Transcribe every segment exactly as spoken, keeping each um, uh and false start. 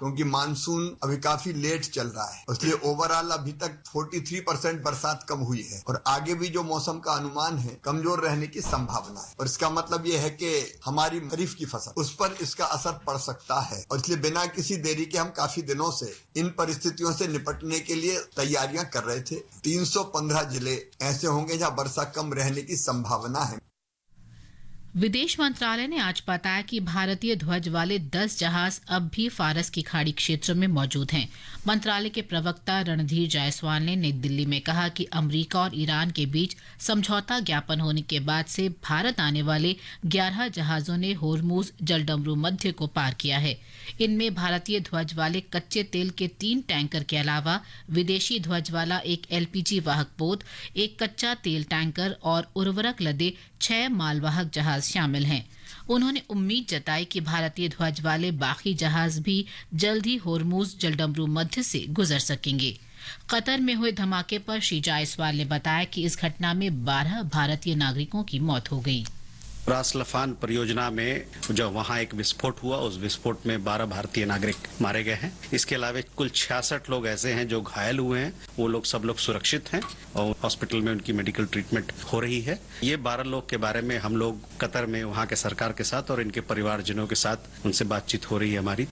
क्योंकि मानसून अभी काफी लेट चल रहा है, इसलिए ओवरऑल अभी तक तैंतालीस परसेंट बरसात कम हुई है और आगे भी जो मौसम का अनुमान है कमजोर रहने की संभावना है और इसका मतलब ये है कि हमारी खरीफ की फसल उस पर इसका असर पड़ सकता है और इसलिए बिना किसी देरी के हम काफी दिनों से इन परिस्थितियों से निपटने के लिए तैयारियां कर रहे थे। तीन सौ पंद्रह जिले ऐसे होंगे जहां वर्षा कम रहने की संभावना है। विदेश मंत्रालय ने आज बताया कि भारतीय ध्वज वाले दस जहाज अब भी फारस की खाड़ी क्षेत्र में मौजूद हैं। मंत्रालय के प्रवक्ता रणधीर जायसवाल ने नई दिल्ली में कहा कि अमेरिका और ईरान के बीच समझौता ज्ञापन होने के बाद से भारत आने वाले ग्यारह जहाजों ने होर्मुज जलडमरू मध्य को पार किया है। इनमें भारतीय ध्वज वाले कच्चे तेल के तीन टैंकर के अलावा विदेशी ध्वज वाला एक एलपीजी वाहक पोत, एक कच्चा तेल टैंकर और उर्वरक लदे छह मालवाहक जहाज शामिल हैं। उन्होंने उम्मीद जताई कि भारतीय ध्वज वाले बाकी जहाज भी जल्द ही होर्मुज जलडमरू मध्य से गुजर सकेंगे। कतर में हुए धमाके पर श्री जायसवाल ने बताया कि इस घटना में बारह भारतीय नागरिकों की मौत हो गई। रास लफान परियोजना में जो वहां एक विस्फोट हुआ, उस विस्फोट में बारह भारतीय नागरिक मारे गए हैं। इसके अलावा कुल छियासठ लोग ऐसे हैं जो घायल हुए हैं। वो लोग सब लोग सुरक्षित हैं और हॉस्पिटल में उनकी मेडिकल ट्रीटमेंट हो रही है। ये बारह लोग के बारे में हम लोग कतर में वहां के सरकार के साथ और इनके परिवारजनों के साथ उनसे बातचीत हो रही है हमारी।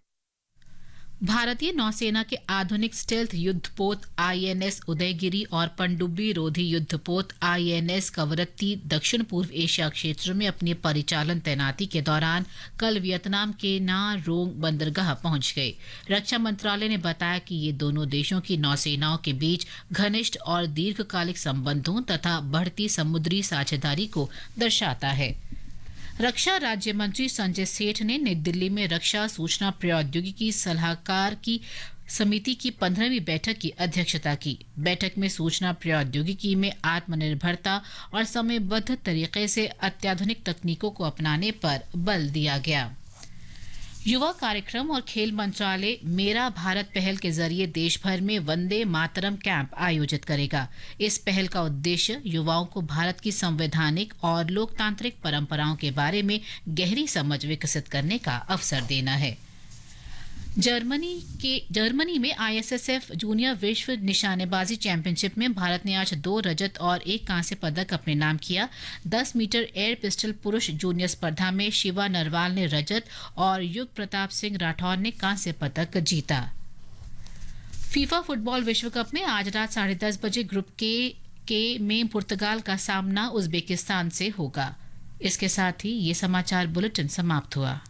भारतीय नौसेना के आधुनिक स्टेल्थ युद्धपोत आईएनएस उदयगिरी और पनडुब्बी रोधी युद्धपोत आईएनएस कवरत्ती दक्षिण पूर्व एशिया क्षेत्र में अपनी परिचालन तैनाती के दौरान कल वियतनाम के ना रोंग बंदरगाह पहुंच गए। रक्षा मंत्रालय ने बताया कि ये दोनों देशों की नौसेनाओं के बीच घनिष्ठ और दीर्घकालिक संबंधों तथा बढ़ती समुद्री साझेदारी को दर्शाता है। रक्षा राज्य मंत्री संजय सेठ ने नई दिल्ली में रक्षा सूचना प्रौद्योगिकी सलाहकार की समिति की पंद्रहवीं बैठक की अध्यक्षता की। बैठक में सूचना प्रौद्योगिकी में आत्मनिर्भरता और समयबद्ध तरीके से अत्याधुनिक तकनीकों को अपनाने पर बल दिया गया। युवा कार्यक्रम और खेल मंत्रालय मेरा भारत पहल के जरिए देश भर में वंदे मातरम कैंप आयोजित करेगा। इस पहल का उद्देश्य युवाओं को भारत की संवैधानिक और लोकतांत्रिक परंपराओं के बारे में गहरी समझ विकसित करने का अवसर देना है। जर्मनी के जर्मनी में आईएसएसएफ जूनियर विश्व निशानेबाजी चैंपियनशिप में भारत ने आज दो रजत और एक कांस्य पदक अपने नाम किया। दस मीटर एयर पिस्टल पुरुष जूनियर स्पर्धा में शिवा नरवाल ने रजत और युग प्रताप सिंह राठौर ने कांस्य पदक जीता। फीफा फुटबॉल विश्व कप में आज रात साढ़े दस बजे ग्रुप के के में पुर्तगाल का सामना उज्बेकिस्तान से होगा। इसके साथ ही ये समाचार बुलेटिन समाप्त हुआ।